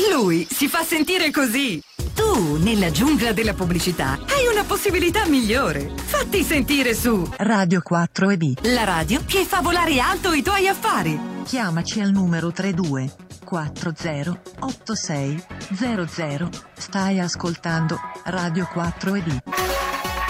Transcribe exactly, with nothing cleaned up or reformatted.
Lui si fa sentire così. Tu, nella giungla della pubblicità, hai una possibilità migliore. Fatti sentire su Radio quattro E B, la radio che fa volare alto i tuoi affari. Chiamaci al numero trentadue quaranta ottantasei zero zero. Stai ascoltando Radio quattro E B.